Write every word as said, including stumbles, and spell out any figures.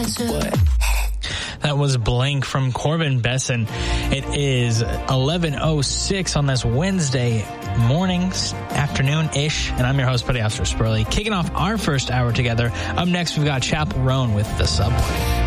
What? That was Blank from Corbin Besson. It is eleven oh six on this Wednesday morning, afternoon-ish, and I'm your host, Buddy Officer Spurley, kicking off our first hour together. Up next, we've got Chappell Roan with The Subway.